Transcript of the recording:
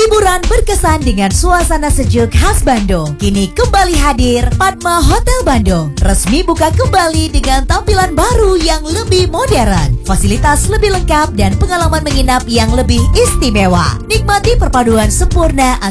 Liburan berkesan dengan suasana sejuk khas Bandung. Kini kembali hadir Padma Hotel Bandung. Resmi buka kembali dengan tampilan baru yang lebih modern, fasilitas lebih lengkap dan pengalaman menginap yang lebih istimewa. Nikmati perpaduan sempurna